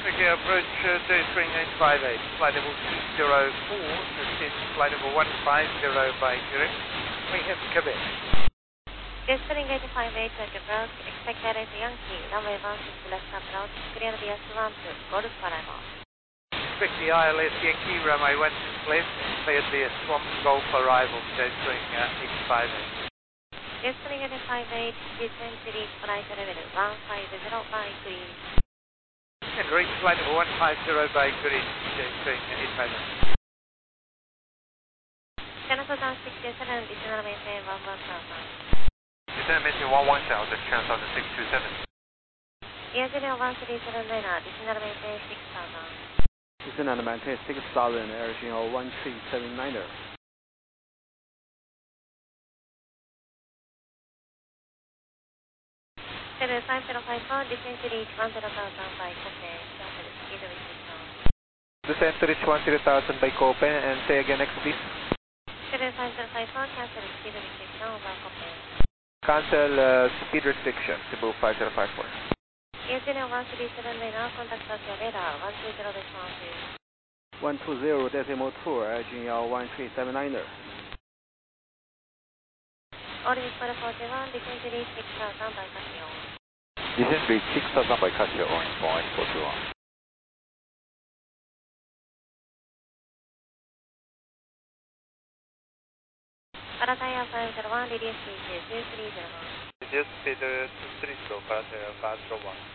Okay, approach 23858, flight level 204, descend flight level 150 by direct. We have Quebec. Descending 858 at approach, expect direct Yankee, runway 16 left approach, clear via Swamp, Golf Arrival. Expect the ILS Yankee, runway 16 left, cleared via Swamp, Golf Arrival, descending 858. Descending 858, descend to reach flight level 150 by green. And reach flight level 150 by green, descending 858. Cancel down 67, descend maintain 11,000. Descend maintain 11,000, cancel to 627. Air Genial 1379, descend maintain 6,000. Descend and maintain 6,000, Air Genial 1379er. Seven 5054, descend to reach 10,000 by Copen, cancel speed restriction. Descend to reach 10,000 by Copen and say again next please. 5054, cancel speed restriction over Copen. Cancel speed restriction to move 5054. Air Genial 1379, contact your radar 120.12. 120.2, Air Genial 1379er. All is 41, descend to reach 6,000 by Casio. Descend reach 6,000 by Casio on 41. Paratire 501, reduce speed to 2301. Reduce speed to 230, Paratire 501.